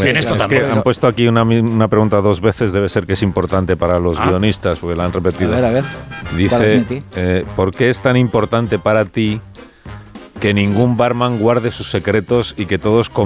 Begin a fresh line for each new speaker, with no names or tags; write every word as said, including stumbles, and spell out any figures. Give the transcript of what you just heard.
en esto
es
también.
que han puesto aquí una, una pregunta dos veces, debe ser que es importante para los ah. guionistas, porque la han repetido.
A ver, a ver.
Dice, eh, ¿por qué es tan importante para ti que ningún barman guarde sus secretos y que todos